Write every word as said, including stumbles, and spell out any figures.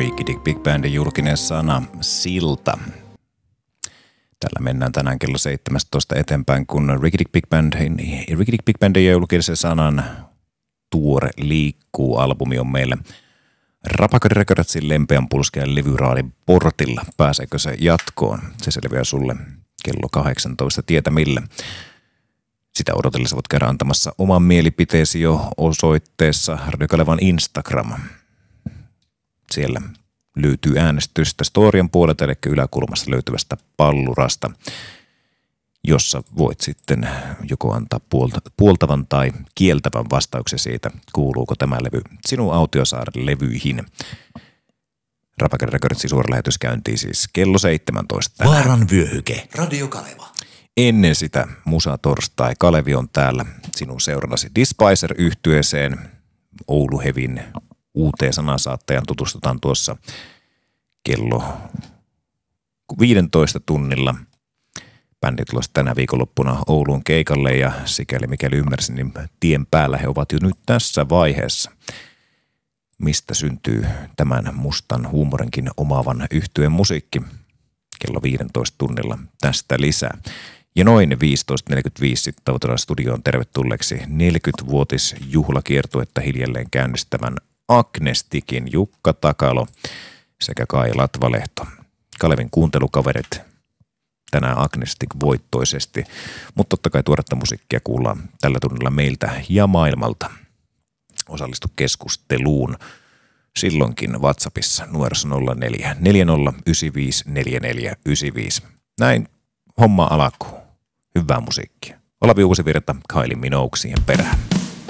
Ricky Dick Big Bandin julkinen sana Silta. Tällä mennään tänään kello seitsemäntoista eteenpäin, kun Ricky Dick Big Band, Ricky Dick Big Bandin julkisen sanan Tuore liikkuu -albumi on meillä Rapakari Recordsin lempeän pulskean levyraadin portilla. Pääseekö se jatkoon? Se selviää sulle kello kahdeksantoista tietämillä. Sitä odotellessa voit käydä antamassa oman mielipiteesi jo osoitteessa Radio Kalevan Instagram. Siellä löytyy äänestystä storien puolelta, eli yläkulmassa löytyvästä pallurasta, jossa voit sitten joko antaa puoltavan tai kieltävän vastauksen siitä, kuuluuko tämä levy sinun Autiosaaren levyihin. Rapakari Recordsin suoralähetys käyntiin siis kello seitsemäntoista. Vaaran vyöhyke, Radio Kaleva. Ennen sitä Musa Torstai. Kalevi on täällä sinun seurannasi Despicer-yhtyeeseen. Oulu Hevin uuteen sanansaattajan tutustutaan tuossa kello viisitoista tunnilla. Bändi tulossa tänä viikonloppuna Ouluun keikalle ja sikäli mikäli ymmärsin, niin tien päällä he ovat jo nyt tässä vaiheessa. Mistä syntyy tämän mustan huumorinkin omaavan yhtyeen musiikki? Kello viisitoista tunnilla tästä lisää. Ja noin viisitoista neljäkymmentäviisi sitten tavoitellaan studioon tervetulleeksi neljäkymmenvuotisjuhlakiertuetta hiljalleen käynnistävän Agnestikin Jukka Takalo sekä Kai Latvalehto. Kalevin kuuntelukaverit tänään Agnestik voittoisesti, mutta totta kai tuoretta musiikkia kuullaan tällä tunnilla meiltä ja maailmalta. Osallistu keskusteluun silloinkin WhatsAppissa numerossa nolla neljä neljä nolla yhdeksän viisi neljä neljä yhdeksän viisi. Näin homma alkuu. Hyvää musiikkia. Olavi Uusivirta, Kylie Minogue siihen perään.